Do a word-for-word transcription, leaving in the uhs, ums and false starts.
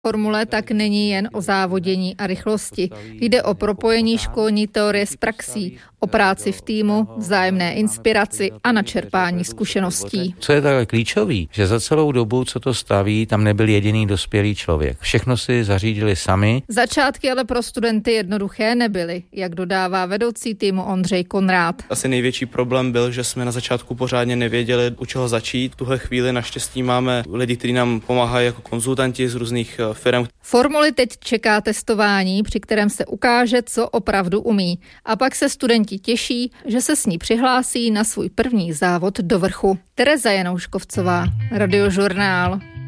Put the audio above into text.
Formule tak není jen o závodění a rychlosti. Jde o propojení školní teorie s praxí, o práci v týmu, vzájemné inspiraci a načerpání zkušeností. Co je takhle klíčový, že za celou dobu, co to staví, tam nebyl jediný dospělý člověk. Všechno si zařídili sami. Začátky ale pro studenty jednoduché nebyly, jak dodává vedoucí týmu Ondřej Konrád. Asi největší problém byl, že jsme na začátku pořádně nevěděli, u čeho začít. V tuhle chvíli naštěstí máme lidi, kteří nám pomáhají jako konzultanti z různých firm. Formuli teď čeká testování, při kterém se ukáže, co opravdu umí. A pak se studenti těší, že se s ní přihlásí na svůj první závod do vrchu. Tereza Janouškovcová, Radiožurnál.